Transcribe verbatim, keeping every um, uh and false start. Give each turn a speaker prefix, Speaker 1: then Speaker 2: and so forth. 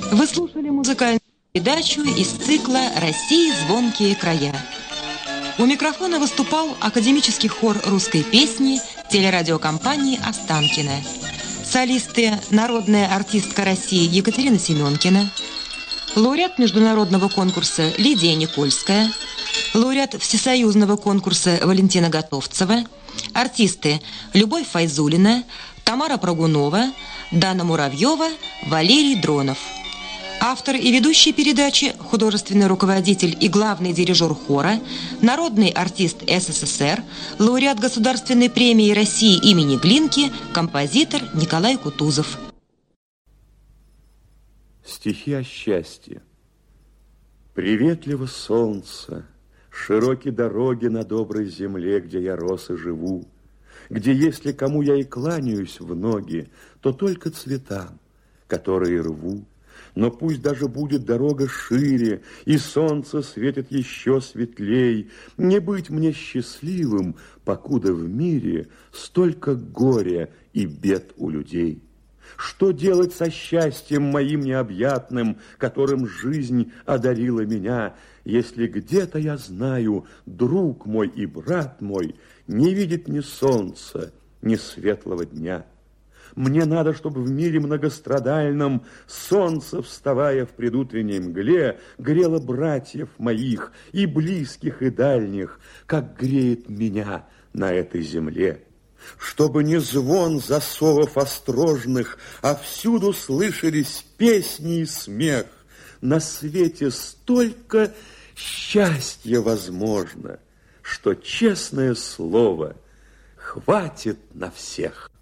Speaker 1: Вы слушали музыкальную передачу из цикла «России звонкие края». У микрофона выступал академический хор русской песни телерадиокомпании «Останкино». Солисты – народная артистка России Екатерина Семенкина, лауреат международного конкурса Лидия Никольская, лауреат всесоюзного конкурса Валентина Готовцева, артисты Любовь Файзулина, Тамара Прогунова, Дана Муравьева, Валерий Дронов. Автор и ведущий передачи, художественный руководитель и главный дирижер хора, народный артист СССР, лауреат Государственной премии России имени Глинки, композитор Николай Кутузов.
Speaker 2: Стихи о счастье. Приветливо солнце, широкие дороги на доброй земле, где я рос и живу, где, если кому я и кланяюсь в ноги, то только цветам, которые рву. Но пусть даже будет дорога шире, и солнце светит еще светлей, не быть мне счастливым, покуда в мире столько горя и бед у людей. Что делать со счастьем моим необъятным, которым жизнь одарила меня, если где-то, я знаю, друг мой и брат мой не видит ни солнца, ни светлого дня? Мне надо, чтобы в мире многострадальном солнце, вставая в предутренней мгле, грело братьев моих, и близких, и дальних, как греет меня на этой земле. Чтобы не звон засовов острожных, а всюду слышались песни и смех. На свете столько счастья возможно, что, честное слово, хватит на всех.